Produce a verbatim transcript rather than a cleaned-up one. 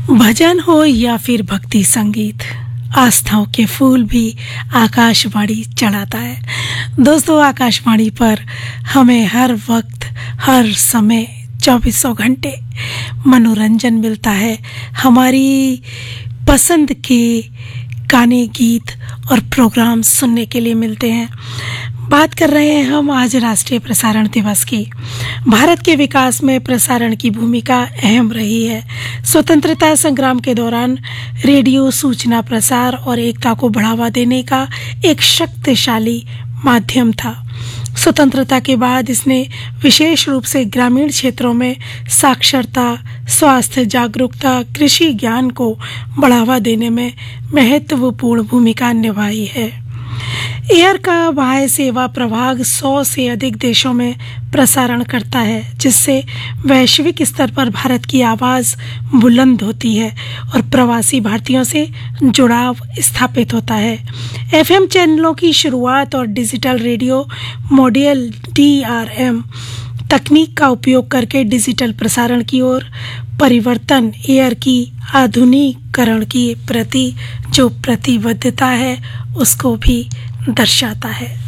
भजन हो या फिर भक्ति संगीत, आस्थाओं के फूल भी आकाशवाणी चढ़ाता है। दोस्तों, आकाशवाणी पर हमें हर वक्त हर समय चौबीसों घंटे मनोरंजन मिलता है। हमारी पसंद के गाने, गीत और प्रोग्राम सुनने के लिए मिलते हैं। बात कर रहे हैं हम आज राष्ट्रीय प्रसारण दिवस की। भारत के विकास में प्रसारण की भूमिका अहम रही है। स्वतंत्रता संग्राम के दौरान रेडियो सूचना प्रसार और एकता को बढ़ावा देने का एक शक्तिशाली माध्यम था। स्वतंत्रता के बाद इसने विशेष रूप से ग्रामीण क्षेत्रों में साक्षरता, स्वास्थ्य जागरूकता, कृषि ज्ञान को बढ़ावा देने में महत्वपूर्ण भूमिका निभाई है। एयर का वाह्य सेवा प्रभाग सौ से अधिक देशों में प्रसारण करता है, जिससे वैश्विक स्तर पर भारत की आवाज़ बुलंद होती है और प्रवासी भारतीयों से जुड़ाव स्थापित होता है। एफएम चैनलों की शुरुआत और digital radio module D R M तकनीक का उपयोग करके डिजिटल प्रसारण की ओर परिवर्तन एयर की आधुनिकीकरण की प्रति जो प्रतिबद्धता है उसको भी दर्शाता है।